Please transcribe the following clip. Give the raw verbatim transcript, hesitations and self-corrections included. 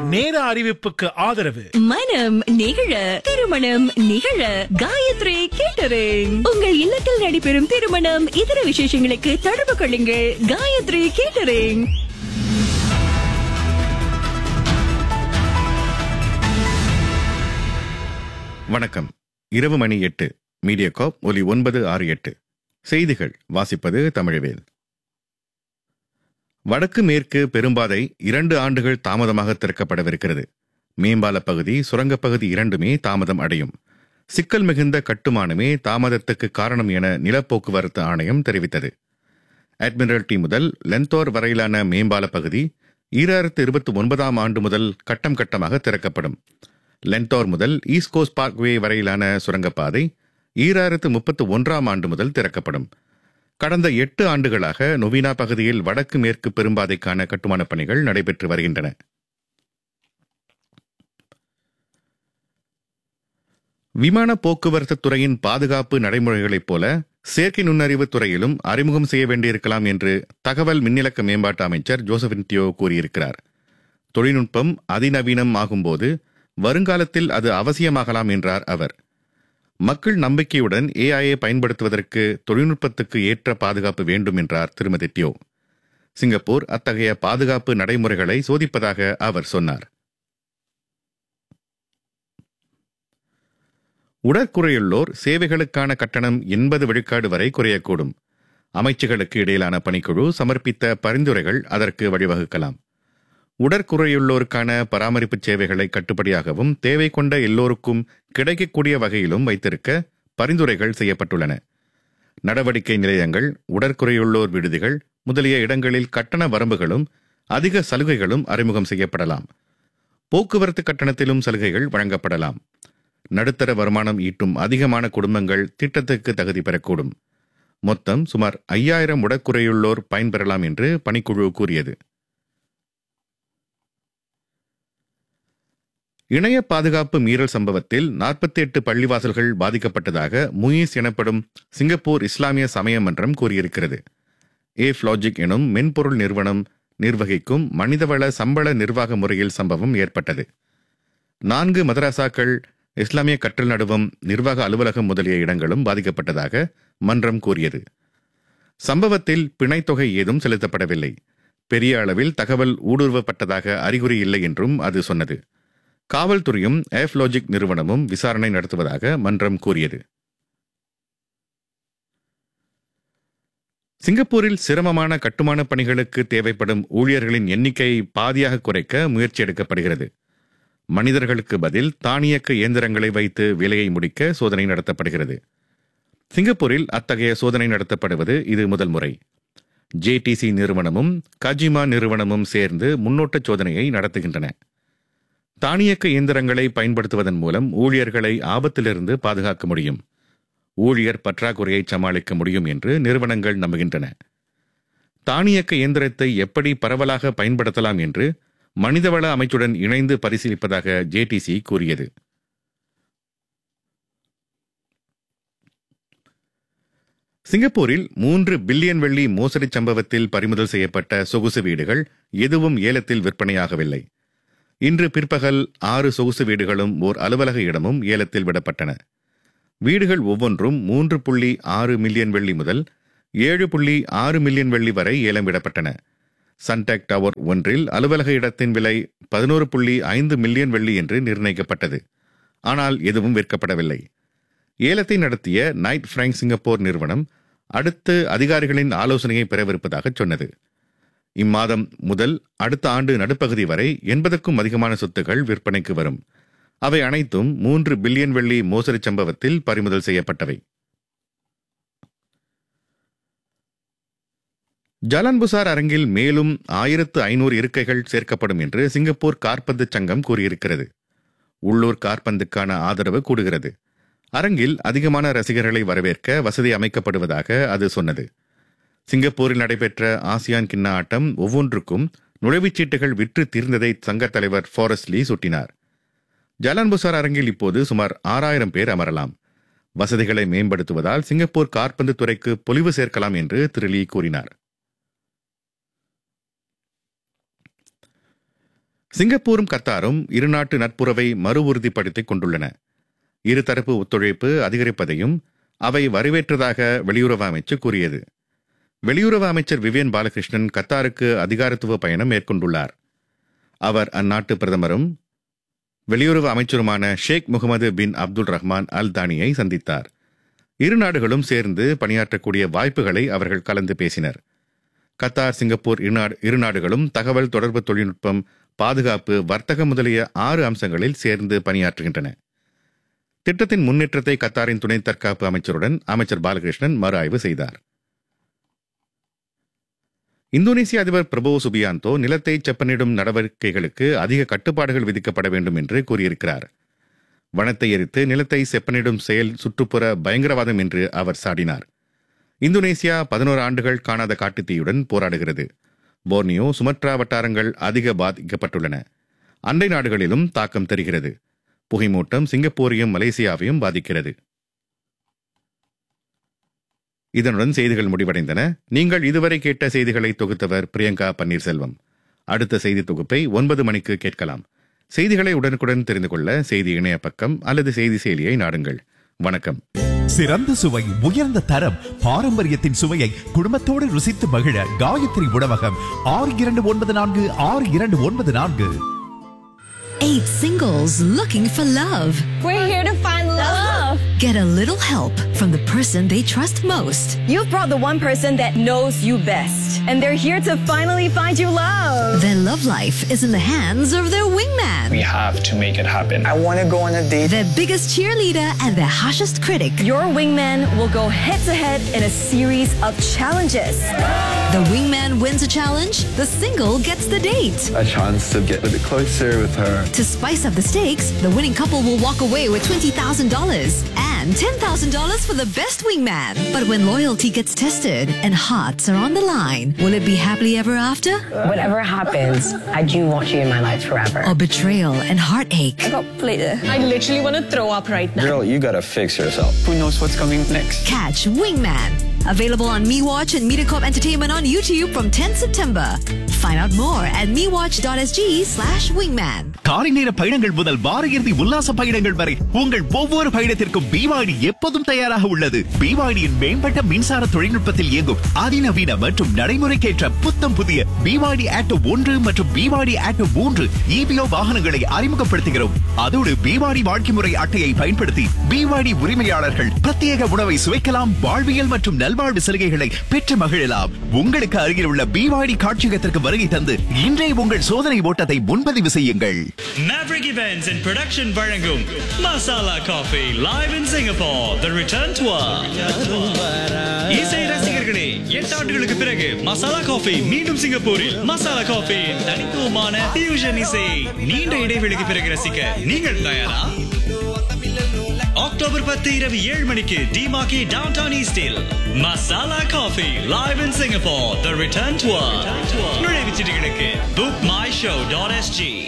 நேர அறிவிப்புக்கு ஆதரவு மனம் நிகழ திருமணம் நிகழ காயத்ரி கேட்டரிங். உங்கள் இல்லத்தில் நடைபெறும் திருமணம் இதர விசேஷங்களுக்கு தொடர்பு கொள்ளுங்கள். காயத்ரி கேட்டரிங். வணக்கம். இரவு மணி எட்டு. மீடியாகாப் ஒலி ஒன்பது ஆறு எட்டு. செய்திகள் வாசிப்பது தமிழவேல். வடக்கு மேற்கு பெரும்பாதை இரண்டு ஆண்டுகள் தாமதமாக திறக்கப்படவிருக்கிறது. மேம்பால பகுதி, சுரங்கப்பகுதி இரண்டுமே தாமதம் அடையும். சிக்கல் மிகுந்த கட்டுமானமே தாமதத்துக்கு காரணம் என நிலப்போக்குவரத்து ஆணையம் தெரிவித்தது. அட்மிரல்டி முதல் லெந்தோர் வரையிலான மேம்பால பகுதி ஈராயிரத்து இருபத்தி ஒன்பதாம் ஆண்டு முதல் கட்டம் கட்டமாக திறக்கப்படும். லெந்தோர் முதல் ஈஸ்ட் கோஸ்ட் பார்க்வே வரையிலான சுரங்கப்பாதை ஈராயிரத்து முப்பத்தி ஒன்றாம் ஆண்டு முதல் திறக்கப்படும். கடந்த எட்டு ஆண்டுகளாக நொவினா பகுதியில் வடக்கு மேற்கு பெரும்பாதைக்கான கட்டுமானப் பணிகள் நடைபெற்று வருகின்றன. விமான போக்குவரத்து துறையின் பாதுகாப்பு நடைமுறைகளைப் போல செயற்கை நுண்ணறிவு துறையிலும் அறிமுகம் செய்ய வேண்டியிருக்கலாம் என்று தகவல் மின்னிலக்க மேம்பாட்டு அமைச்சர் ஜோசபின் தியோ கூறியிருக்கிறார். தொழில்நுட்பம் அதிநவீனம் ஆகும்போது வருங்காலத்தில் அது அவசியமாகலாம் என்றார் அவர். மக்கள் நம்பிக்கையுடன் ஏஐயை பயன்படுத்துவதற்கு தொழில்நுட்பத்துக்கு ஏற்ற பாதுகாப்பு வேண்டும் என்றார் திருமதி தியோ. சிங்கப்பூர் அத்தகைய பாதுகாப்பு நடைமுறைகளை சோதிப்பதாக அவர் சொன்னார். உடற்குறையுள்ளோர் சேவைகளுக்கான கட்டணம் எண்பது விழுக்காடு வரை குறையக்கூடும். அமைச்சுகளுக்கு இடையிலான பணிக்குழு சமர்ப்பித்த பரிந்துரைகள் அதற்கு வழிவகுக்கலாம். உடற்குறையுள்ளோருக்கான பராமரிப்பு சேவைகளை கட்டுப்படியாகவும் தேவை கொண்ட எல்லோருக்கும் கிடைக்கக்கூடிய வகையிலும் வைத்திருக்க பரிந்துரைகள் செய்யப்பட்டுள்ளன. நடவடிக்கை நிலையங்கள், உடற்குறையுள்ளோர் விடுதிகள் முதலிய இடங்களில் கட்டண வரம்புகளும் அதிக சலுகைகளும் அறிமுகம் செய்யப்படலாம். போக்குவரத்து கட்டணத்திலும் சலுகைகள் வழங்கப்படலாம். நடுத்தர வருமானம் ஈட்டும் அதிகமான குடும்பங்கள் திட்டத்துக்கு தகுதி பெறக்கூடும். மொத்தம் சுமார் ஐயாயிரம் உடற்குறையுள்ளோர் பயன்பெறலாம் என்று பணிக்குழு கூறியது. இணைய பாதுகாப்பு மீறல் சம்பவத்தில் நாற்பத்தி எட்டு பள்ளிவாசல்கள் பாதிக்கப்பட்டதாக முயிஸ் எனப்படும் சிங்கப்பூர் இஸ்லாமிய சமய மன்றம் கூறியிருக்கிறது. ஏஃப் லாஜிக் எனும் மென்பொருள் நிறுவனம் நிர்வகிக்கும் மனிதவள சம்பள நிர்வாக முறையில் சம்பவம் ஏற்பட்டது. நான்கு மதரசாக்கள், இஸ்லாமிய கற்றல் நடுவம், நிர்வாக அலுவலகம் முதலிய இடங்களும் பாதிக்கப்பட்டதாக மன்றம் கூறியது. சம்பவத்தில் பிணைத்தொகை ஏதும் செலுத்தப்படவில்லை. பெரிய அளவில் தகவல் ஊடுருவப்பட்டதாக அறிகுறி இல்லை என்றும் அது சொன்னது. காவல்துறையும் ஏஃப் லாஜிக் நிறுவனமும் விசாரணை நடத்துவதாக மன்றம் கூறியது. சிங்கப்பூரில் சிரமமான கட்டுமான பணிகளுக்கு தேவைப்படும் ஊழியர்களின் எண்ணிக்கையை பாதியாக குறைக்க முயற்சி எடுக்கப்படுகிறது. மனிதர்களுக்கு பதில் தானியக்க இயந்திரங்களை வைத்து வேலையை முடிக்க சோதனை நடத்தப்படுகிறது. சிங்கப்பூரில் அத்தகைய சோதனை நடத்தப்படுவது இது முதல் முறை. ஜேடிசி நிறுவனமும் கஜிமா நிறுவனமும் சேர்ந்து முன்னோட்ட சோதனையை நடத்துகின்றன. தானியக்க இயந்திரங்களை பயன்படுத்துவதன் மூலம் ஊழியர்களை ஆபத்திலிருந்து பாதுகாக்க முடியும். ஊழியர் பற்றாக்குறையை சமாளிக்க முடியும் என்று நிறுவனங்கள் நம்புகின்றன. தானியக்க இயந்திரத்தை எப்படி பரவலாக பயன்படுத்தலாம் என்று மனிதவள அமைச்சுடன் இணைந்து பரிசீலிப்பதாக ஜேடிசி கூறியது. சிங்கப்பூரில் மூன்று பில்லியன் வெள்ளி மோசடி சம்பவத்தில் பறிமுதல் செய்யப்பட்ட சொகுசு வீடுகள் எதுவும் ஏலத்தில் விற்பனையாகவில்லை. இன்று பிற்பகல் ஆறு சொகுசு வீடுகளும் ஓர் அலுவலக இடமும் ஏலத்தில் விடப்பட்டன. வீடுகள் ஒவ்வொன்றும் மூன்று புள்ளி ஆறு மில்லியன் வெள்ளி முதல் ஏழு புள்ளி ஆறு மில்லியன் வெள்ளி வரை ஏலம் விடப்பட்டன. சன்டெக் டவர் ஒன்றில் அலுவலக இடத்தின் விலை பதினோரு புள்ளி ஐந்து மில்லியன் வெள்ளி என்று நிர்ணயிக்கப்பட்டது. ஆனால் எதுவும் விற்கப்படவில்லை. ஏலத்தை நடத்திய நைட் பிராங்க் சிங்கப்பூர் நிறுவனம் அடுத்து அதிகாரிகளின் ஆலோசனையை பெறவிருப்பதாக சொன்னது. இம்மாதம் முதல் அடுத்த ஆண்டு நடுப்பகுதி வரை எண்பதுக்கும் அதிகமான சொத்துக்கள் விற்பனைக்கு வரும். அவை அனைத்தும் மூன்று பில்லியன் வெள்ளி மோசடி சம்பவத்தில் பறிமுதல் செய்யப்பட்டவை. ஜலான்புசார் அரங்கில் மேலும் ஆயிரத்து ஐநூறு இருக்கைகள் சேர்க்கப்படும் என்று சிங்கப்பூர் காற்பந்து சங்கம் கூறியிருக்கிறது. உள்ளூர் காற்பந்துக்கான ஆதரவு கூடுகிறது. அரங்கில் அதிகமான ரசிகர்களை வரவேற்க வசதி அமைக்கப்படுவதாக அது சொன்னது. சிங்கப்பூரில் நடைபெற்ற ஆசியான் கிண்ண ஆட்டம் ஒவ்வொன்றுக்கும் நுழைவுச்சீட்டுகள் விற்று தீர்ந்ததை சங்கத் தலைவர் ஃபாரஸ்ட் லீ சுட்டினார். ஜலான்புசார் அரங்கில் இப்போது சுமார் ஆறாயிரம் பேர் அமரலாம். வசதிகளை மேம்படுத்துவதால் சிங்கப்பூர் காற்பந்து துறைக்கு பொலிவு சேர்க்கலாம் என்று திரு லீ கூறினார். சிங்கப்பூரும் கத்தாரும் இருநாட்டு நட்புறவை மறு உறுதிப்படுத்திக் கொண்டுள்ளன. இருதரப்பு ஒத்துழைப்பு அதிகரிப்பதையும் அவை வரவேற்றதாக வெளியுறவு அமைச்சு கூறியது. வெளியுறவு அமைச்சர் விவியன் பாலகிருஷ்ணன் கத்தாருக்கு அதிகாரத்துவ பயணம் மேற்கொண்டுள்ளார். அவர் அந்நாட்டு பிரதமரும் வெளியுறவு அமைச்சருமான ஷேக் முகமது பின் அப்துல் ரஹ்மான் அல் தானியை சந்தித்தார். இரு நாடுகளும் சேர்ந்து பணியாற்றக்கூடிய வாய்ப்புகளை அவர்கள் கலந்து பேசினர். கத்தார், சிங்கப்பூர் இரு நாடுகளும் தகவல் தொடர்பு தொழில்நுட்பம், பாதுகாப்பு, வர்த்தகம் முதலிய ஆறு அம்சங்களில் சேர்ந்து பணியாற்றுகின்றன. திட்டத்தின் முன்னேற்றத்தை கத்தாரின் துணை தற்காப்பு அமைச்சருடன் அமைச்சர் பாலகிருஷ்ணன் மறு ஆய்வு செய்தார். இந்தோனேசிய அதிபர் பிரபோ சுபியாந்தோ நிலத்தை செப்பனிடும் நடவடிக்கைகளுக்கு அதிக கட்டுப்பாடுகள் விதிக்கப்பட வேண்டும் என்று கூறியிருக்கிறார். வனத்தை எரித்து நிலத்தை செப்பனிடும் செயல் சுற்றுப்புற பயங்கரவாதம் என்று அவர் சாடினார். இந்தோனேசியா பதினோரு ஆண்டுகள் காணாத காட்டுத்தீயுடன் போராடுகிறது. போர்னியோ, சுமத்ரா வட்டாரங்கள் அதிக பாதிக்கப்பட்டுள்ளன. அண்டை நாடுகளிலும் தாக்கம் தருகிறது. புகைமூட்டம் சிங்கப்பூரையும் மலேசியாவையும் பாதிக்கிறது. இதனுடன் செய்திகள் முடிவடைந்தன. நீங்கள் இதுவரை கேட்ட செய்திகளை தொகுத்தவர் பிரியங்கா பன்னீர்செல்வம். அடுத்த செய்தி தொகுப்பை ஒன்பது மணிக்கு கேட்கலாம். செய்திகளை உடனுக்குடன் தெரிந்து கொள்ள செய்தி இணைய பக்கம் அல்லது செய்தி செயலியை நாடுங்கள். வணக்கம். சிறந்த சுவை, உயர்ந்த தரம், பாரம்பரியத்தின் சுவையை குடும்பத்தோடு ருசித்து மகிழ காயத்ரி உணவகம். ஆறு இரண்டு ஒன்பது நான்கு ஆறு இரண்டு ஒன்பது நான்கு. Eight singles looking for love. We're here to find love. Get a little help from the person they trust most. You've brought the one person that knows you best, and they're here to finally find you love. Their love life is in the hands of their wingman. We have to make it happen. I want to go on a date. Their biggest cheerleader and their harshest critic. Your wingman will go head to head in a series of challenges. The wingman wins a challenge, the single gets the date. A chance to get a bit closer with her. To spice up the stakes, the winning couple will walk away with twenty thousand dollars and ten thousand dollars for the best wingman. But when loyalty gets tested and hearts are on the line, will it be happily ever after? Whatever happens, I do want you in my life forever. Or betrayal and heartache? I got played. I literally want to throw up right now. Girl, you gotta fix yourself. Who knows what's coming next? Catch Wingman. Available on MeWatch and MediaCorp Entertainment on YouTube from tenth September. Find out more at mewatch.sg slash wingman. காலை நேர பயணங்கள் முதல் வார இறுதி உல்லாச பயணங்கள் வரை உங்கள் ஒவ்வொரு பயணத்திற்கும் பிவாடி எப்போதும் தயாராக உள்ளது. பிவாடியின் மேம்பட்ட மின்சார தொழில்நுட்பத்தில் இயங்கும் அதிநவீன மற்றும் நடைமுறைக்கேற்ற புத்தம் புதிய பிவாடி ஆட்டோ ஒன்று மற்றும் பிவாடி ஆட்டோ மூன்று இபிஓ வாகனங்களை அறிமுகப்படுத்துகிறோம். அதோடு பிவாடி வாழ்க்கை முறை அட்டையை பயன்படுத்தி பிவாடி உரிமையாளர்கள் பிரத்யேக உணவை சுவைக்கலாம், வாழ்வியல் மற்றும் நல்வாழ்வு சலுகைகளை பெற்று மகிழலாம். உங்களுக்கு அருகில் உள்ள பிவாடி காட்சியகத்திற்கு வருகை தந்து இன்றைய உங்கள் சோதனை ஓட்டத்தை முன்பதிவு செய்யுங்கள். Maverick Events and Production வழங்கும் masala coffee live in Singapore, the return tour. இசை ரசிகர்களே, எட்டு ஆண்டுகளுக்கு பிறகு மசாலா காஃபி மீண்டும் சிங்கப்பூரில். மசாலா காஃபி தனித்துவமான ஃபியூஷன் இசை நீண்ட இடைவெளிக்கு பிறகு ரசிக்க நீங்கள் தயாரா? அக்டோபர் பத்து இரவு ஏழு மணிக்கு டிமாக்கி டவுன்டவுன் ஈஸ்டில் masala coffee live in Singapore, the return tour. நுழைவுச் சீட்டுகளுக்கு book my show dot s g.